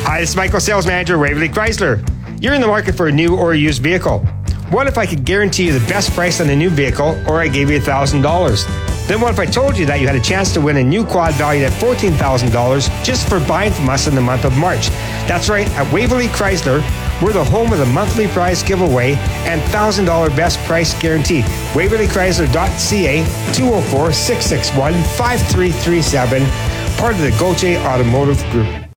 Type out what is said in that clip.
Hi, this is Michael, Sales Manager, Waverly Chrysler. You're in the market for a new or a used vehicle. What if I could guarantee you the best price on a new vehicle, or I gave you $1,000? Then what if I told you that you had a chance to win a new quad valued at $14,000 just for buying from us in the month of March? That's right, at Waverly Chrysler, we're the home of the monthly prize giveaway and $1,000 best price guarantee. WaverlyChrysler.ca, 204-661-5337, part of the Gauthier Automotive Group.